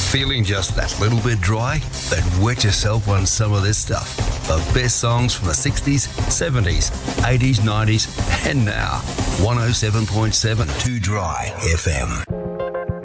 Feeling just that little bit dry? Then wet yourself on some of this stuff. The best songs from the 60s, 70s, 80s, 90s, and now. 107.7 2 Dry FM.